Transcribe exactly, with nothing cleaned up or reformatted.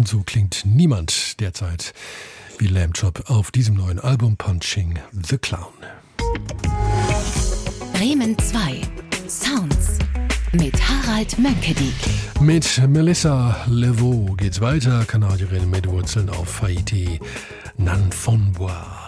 Und so klingt niemand derzeit wie Lamb Chop auf diesem neuen Album Punching the Clown. Bremen zwei Sounds mit Harald Mönckedik. Mit Melissa Levaux geht's weiter, Kanadierin mit Wurzeln auf Haiti, Nan Fonbois.